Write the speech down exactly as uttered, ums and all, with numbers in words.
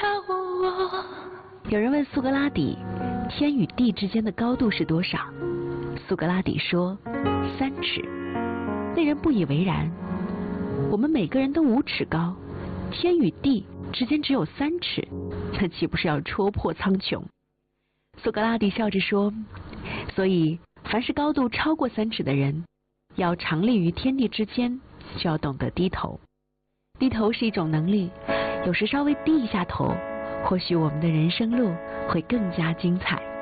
有人问苏格拉底，天与地之间的高度是多少？苏格拉底说，三尺。那人不以为然，我们每个人都五尺高，天与地之间只有三尺，那岂不是要戳破苍穹？苏格拉底笑着说，所以凡是高度超过三尺的人，要长立于天地之间，就要懂得低头。低头是一种能力，有时稍微低一下头，或许我们的人生路会更加精彩。